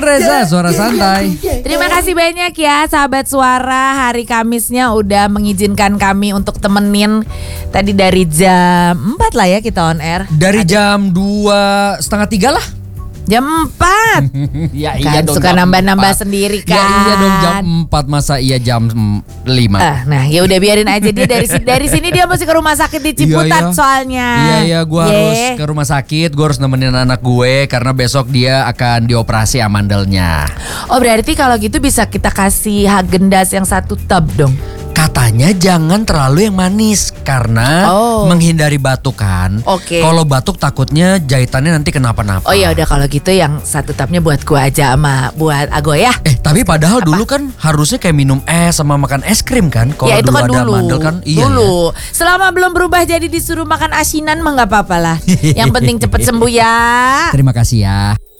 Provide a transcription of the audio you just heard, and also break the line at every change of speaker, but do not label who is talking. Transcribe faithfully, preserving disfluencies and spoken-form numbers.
Reza, Suara Santai.
Terima kasih banyak ya sahabat Suara. Hari Kamisnya udah mengizinkan kami untuk temenin. Tadi dari jam empat lah ya kita on air.
Dari jam dua setengah tiga lah.
Jam empat.
Ya
Kan
iya dong.
suka
jam
nambah-nambah
empat.
sendiri kan.
Ya iya dong jam empat, masa iya jam lima.
Ah, nah ya udah biarin aja dia dari si- dari sini dia mesti ke rumah sakit di Ciputat
Iya, iya.
soalnya.
Iya iya gue
Ye.
harus ke rumah sakit. Gue harus nemenin anak gue karena besok dia akan dioperasi amandelnya.
Oh berarti kalau gitu bisa kita kasih Häagen-Dazs yang satu tub dong.
Katanya jangan terlalu yang manis karena
Oh.
menghindari batuk kan.
Oke.
Kalau batuk takutnya jahitannya nanti kenapa-napa.
Oh ya udah kalau gitu yang satu tubnya buat gua aja sama buat Ago ya.
Eh tapi padahal dulu kan harusnya kayak minum es sama makan es krim kan. Kalau
Ya itu
dulu
kan
ada
dulu.
mandel kan. Iya,
dulu. Selama belum berubah jadi disuruh makan asinan mah nggak apa-apa lah. Yang penting cepet sembuh ya.
ya. Terima kasih ya.